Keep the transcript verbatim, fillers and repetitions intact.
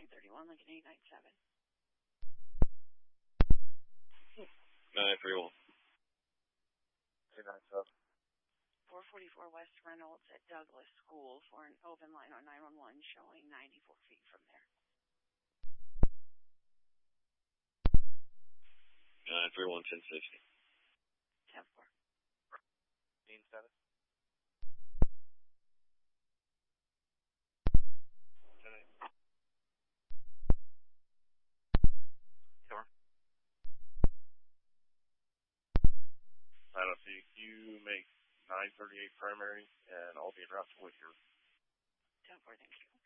nine thirty-one, Lincoln eight nine seven. nine three one. eight nine seven. four forty-four West Reynolds at Douglas School for an open line on nine one one showing ninety-four feet from there. nine three one, ten sixty. ten four. Dean status. ten eight. Cover. I don't see. You make nine thirty-eight primary, and I'll be around to Whitaker. ten four, thank you.